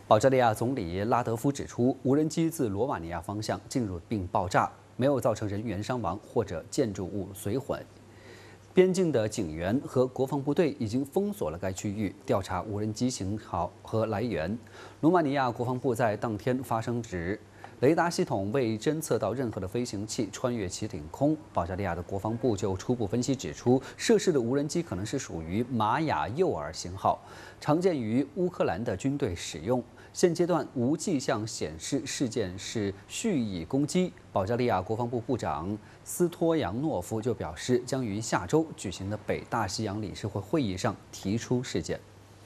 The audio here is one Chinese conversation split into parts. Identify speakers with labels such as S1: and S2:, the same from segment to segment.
S1: 保加利亚总理拉德夫指出，无人机自罗马尼亚方向进入并爆炸，没有造成人员伤亡或者建筑物损毁。边境的警员和国防部队已经封锁了该区域，调查无人机型号和来源。罗马尼亚国防部在当天发声指，雷达系统未侦测到任何的飞行器穿越其领空。保加利亚的国防部就初步分析指出，涉事的无人机可能是属于玛雅诱饵型号，常见于乌克兰的军队使用。现阶段无迹象显示事件是蓄意攻击。保加利亚国防部部长斯托扬诺夫就表示，将于下周举行的北大西洋理事会会议上提出事件。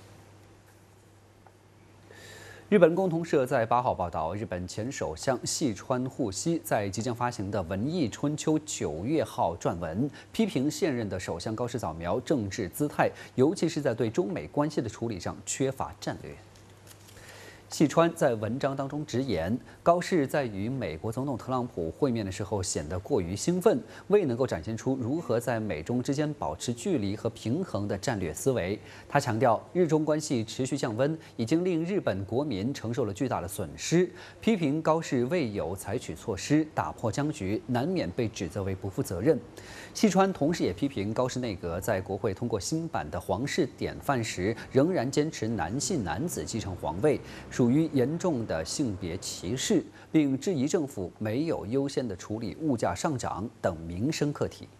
S1: 日本共同社在8号报道，日本前首相细川护熙在即将发行的《文艺春秋9月号》撰文，批评现任的首相高市早苗政治姿态，尤其是在对中美关系的处理上缺乏战略。细川在文章当中直言，高市在与美国总统特朗普会面的时候显得过于兴奋，未能够展现出如何在美中之间保持距离和平衡的战略思维。他强调，日中关系持续降温已经令日本国民承受了巨大的损失，批评高市未有采取措施打破僵局，难免被指责为不负责任。细川同时也批评高市内阁在国会通过新版的皇室典范时，仍然坚持男性男子继承皇位，属于严重的性别歧视，并质疑政府没有优先地处理物价上涨等民生课题。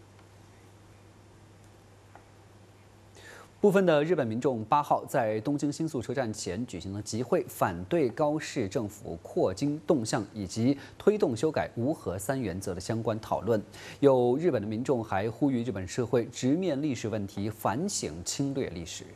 S1: 部分的日本民众8号在东京新宿车站前举行了集会，反对高市政府扩京动向以及推动修改无核3原则的相关讨论。有日本的民众还呼吁日本社会直面历史问题，反省侵略历史。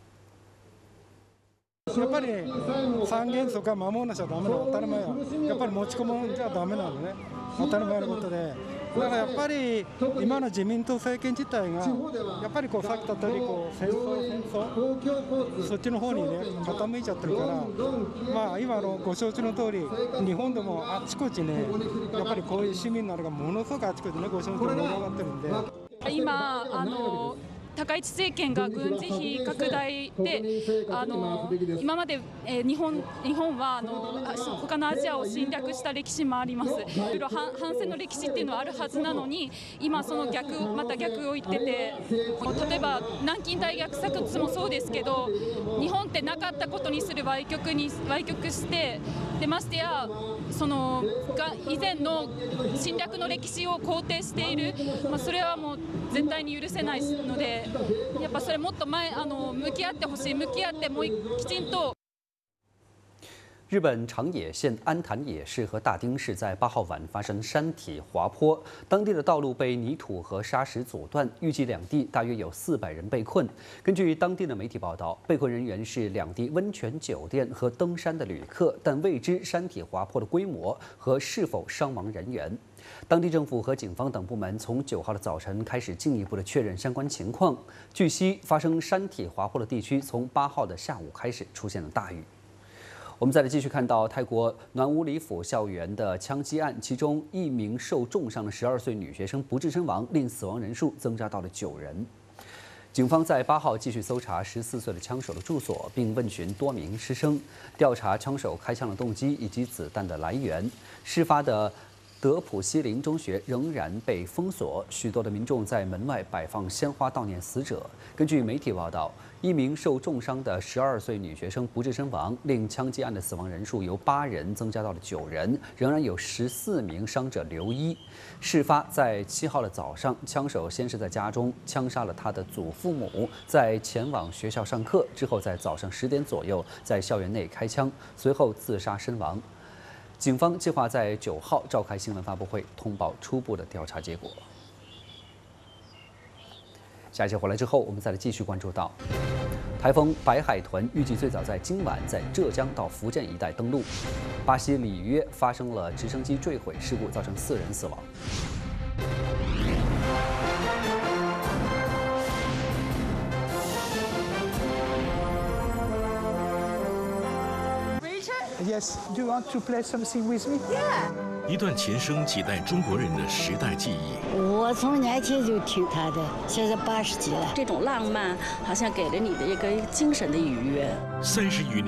S2: やっぱり三原則は守らなきゃダメなの当たり前や。やっぱり持ち込むんじゃダメなのね。当たり前のことで。だからやっぱり今の自民党政権自体がやっぱりさっき言った通り戦争そっちの方にね傾いちゃってるから、まあ今ご承知の通り日本でもあちこちねやっぱりこういう市民などがものすごくあちこちねご承知盛り上がってるんで。
S3: 今高市政権が軍事費拡大で今まで日本は他のアジアを侵略した歴史もあります。いろいろ反戦の歴史っていうのはあるはずなのに、今そのまた逆を言ってて、例えば南京大虐殺もそうですけど、日本ってなかったことにする歪曲して、でましてやその以前の侵略の歴史を肯定している、それはもう絶対に許せないので。やっぱそれもっと向き合ってほしい、向き合ってもうきちんと。
S1: 日本长野县安潭野市和大町市在8号晚发生山体滑坡，当地的道路被泥土和沙石阻断，预计两地大约有400人被困。根据当地的媒体报道，被困人员是两地温泉酒店和登山的旅客，但未知山体滑坡的规模和是否伤亡人员。当地政府和警方等部门从9号的早晨开始进一步的确认相关情况。据悉，发生山体滑坡的地区从8号的下午开始出现了大雨。我们再来继续看到泰国暖武里府校园的枪击案，其中一名受重伤的12岁女学生不治身亡，令死亡人数增加到了9人。警方在8号继续搜查14岁的枪手的住所，并问询多名师生，调查枪手开枪的动机以及子弹的来源。事发的德普西林中学仍然被封锁，许多的民众在门外摆放鲜花悼念死者。根据媒体报道，一名受重伤的12岁女学生不治身亡，令枪击案的死亡人数由8人增加到了9人，仍然有14名伤者留医。事发在7号的早上，枪手先是在家中枪杀了他的祖父母，在前往学校上课之后，在早上10点左右在校园内开枪，随后自杀身亡。警方计划在9号召开新闻发布会，通报初步的调查结果。下一节回来之后，我们再来继续关注到台风白海豚，预计最早在今晚在浙江到福建一带登陆。巴西里约发生了直升机坠毁事故，造成4人死亡。
S2: Yes, do you want to play something with me?
S4: Yeah.
S5: 一段前生几代中国人的时代记忆。
S4: 我从年轻就听他的，现在80几了。
S6: 这种浪漫好像给了你的一个精神的愉悦。
S5: 30余年。